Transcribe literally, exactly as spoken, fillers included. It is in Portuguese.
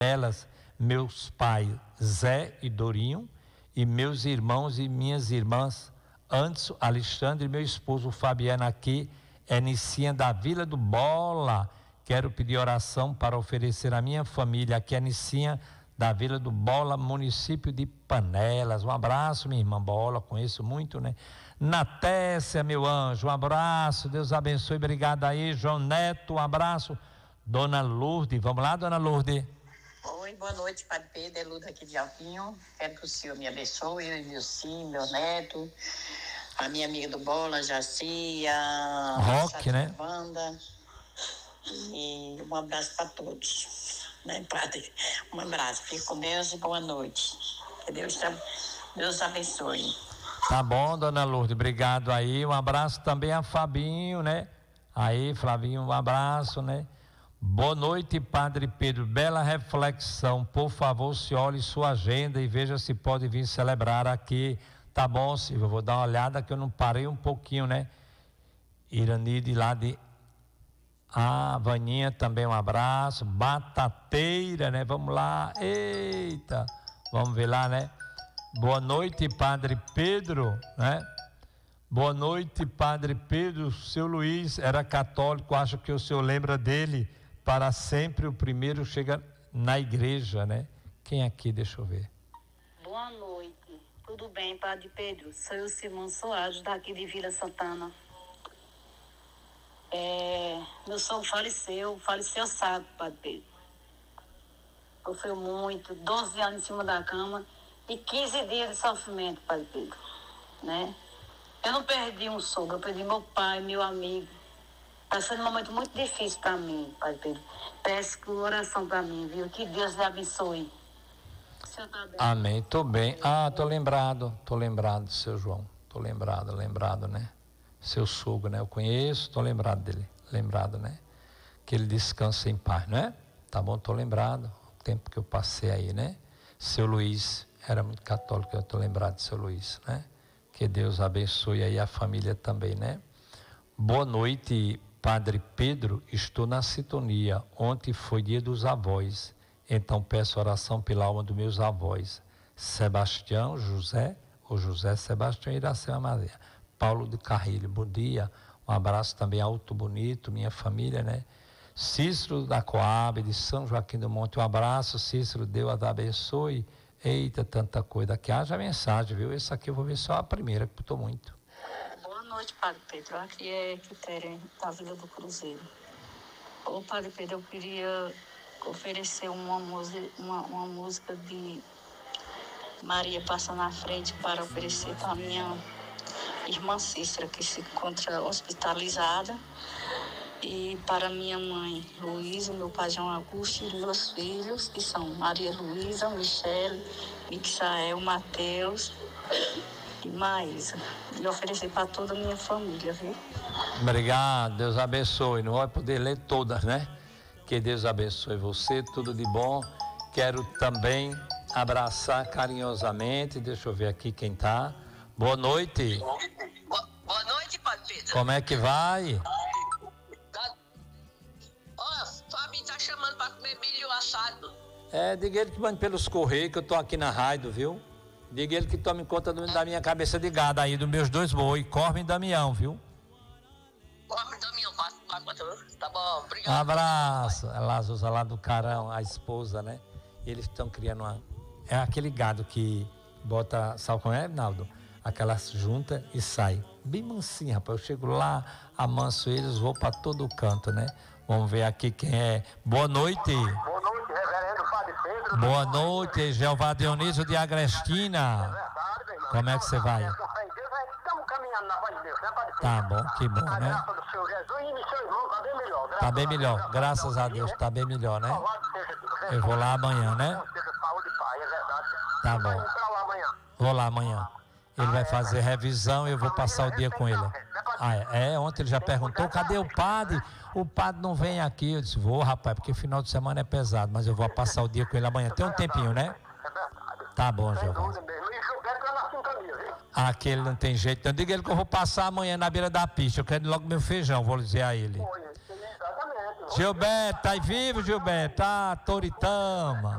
Elas, meus pais Zé e Dorinho, e meus irmãos e minhas irmãs Anderson, Alexandre e meu esposo Fabiano aqui, é Nicinha da Vila do Bola. Quero pedir oração para oferecer à minha família, aqui é Nicinha da Vila do Bola, município de Panelas. Um abraço, minha irmã Bola, conheço muito, né? Natécia, meu anjo, um abraço, Deus abençoe, obrigado aí. João Neto, um abraço. Dona Lourdes, vamos lá, Dona Lourdes. Oi, boa noite, Padre Pedro, é Luda aqui de Alpinho. Quero que o Senhor me abençoe, eu e meu sim, meu neto, a minha amiga do Bola, Jaci, a Roque, né? Wanda. E um abraço para todos, né, Padre? Um abraço, fique com Deus e boa noite. Que Deus, Deus abençoe. Tá bom, Dona Lourdes, obrigado aí. Um abraço também a Fabinho, né? Aí, Flavinho, um abraço, né? Boa noite, Padre Pedro. Bela reflexão. Por favor, se olhe sua agenda e veja se pode vir celebrar aqui. Tá bom, Silvio? Eu vou dar uma olhada que eu não parei um pouquinho, né? Iranide lá de... Ah, Vaninha também um abraço. Batateira, né? Vamos lá. Eita. Vamos ver lá, né? Boa noite, Padre Pedro, né? Boa noite, Padre Pedro. Seu Luiz era católico, acho que o senhor lembra dele. Para sempre o primeiro chega na igreja, né? Quem aqui, deixa eu ver. Boa noite, tudo bem, Padre Pedro? Sou eu, Simão Soares, daqui de Vila Santana. É, meu sogro faleceu, faleceu sábado, Padre Pedro. Sofreu muito, doze anos em cima da cama e quinze dias de sofrimento, Padre Pedro, né? Eu não perdi um sogro, eu perdi meu pai, meu amigo. Está sendo um momento muito difícil para mim, Padre Pedro. Peço oração para mim, viu? Que Deus lhe abençoe. Tá bem? Amém, tô bem. Ah, tô lembrado, tô lembrado, seu João. Tô lembrado, lembrado, né? Seu sogro, né? Eu conheço, tô lembrado dele. Lembrado, né? Que ele descanse em paz, não é? Tá bom, tô lembrado. O tempo que eu passei aí, né? Seu Luiz, era muito católico, eu tô lembrado de seu Luiz, né? Que Deus abençoe aí a família também, né? Boa noite, Padre Pedro, estou na sintonia. Ontem foi dia dos avós, então peço oração pela alma dos meus avós. Sebastião, José, ou José Sebastião Iracema Maria. Paulo de Carrilho, bom dia. Um abraço também a Alto Bonito, minha família, né? Cícero da Coab, de São Joaquim do Monte, um abraço, Cícero, Deus abençoe. Eita, tanta coisa. Aqui haja mensagem, viu? Esse aqui eu vou ver só a primeira, que botou muito. Boa noite, Padre Pedro. Aqui é Quitéria, da Vila do Cruzeiro. Ô, Padre Pedro, eu queria oferecer uma música, uma, uma música de Maria Passa na Frente para oferecer para a minha irmã Cícera, que se encontra hospitalizada, e para minha mãe Luísa, meu pai João Augusto e meus filhos, que são Maria Luísa, Michele, Mixael, Mateus e Maísa. E oferecer para toda a minha família, viu? Obrigado, Deus abençoe. Não vai poder ler todas, né? Que Deus abençoe você, tudo de bom. Quero também abraçar carinhosamente, deixa eu ver aqui quem tá. Boa noite. Boa, boa noite, Padre Pedro. Como é que vai? Ó, Fabinho tá chamando para comer milho assado. É, diga ele que mande pelos correios, que eu tô aqui na rádio, viu? Diga ele que tome conta do, da minha cabeça de gado aí, dos meus dois boi, Corme e Damião, viu? Corme e Damião, tá bom, obrigado. Um abraço. Ela usa lá do Carão, a esposa, né? Eles estão criando uma... É aquele gado que bota, sabe como é, Naldo? Aquelas junta e sai. Bem mansinho, rapaz. Eu chego lá, amanso eles, vou para todo canto, né? Vamos ver aqui quem é. Boa noite. Boa noite, reverendo Padre Pedro. Boa noite, Jeová Dionísio de Agrestina. É verdade, meu irmão. Como é que você vai? Estamos caminhando na voz de Deus, né, Padre Pedro? Tá bom, que bom, A né? graça do Senhor Jesus e seu irmão tá bem melhor. Tá bem melhor, graças a Deus, tá bem melhor, né? Eu vou lá amanhã, né? Saúde e paz, é verdade. Tá bom. Vamos pra lá amanhã. Vou lá amanhã. Ele vai fazer revisão e eu vou passar o dia com ele. Ah, é? É, ontem ele já perguntou, cadê o padre? O padre não vem aqui. Eu disse, vou, rapaz, porque final de semana é pesado, mas eu vou passar o dia com ele amanhã. Tem um tempinho, né? Tá bom, Giovanni. Aquele não tem jeito. Então diga ele que eu vou passar amanhã na beira da pista. Eu quero logo meu feijão, vou dizer a ele. Gilberto, tá aí vivo, Gilberto? Ah, Toritama.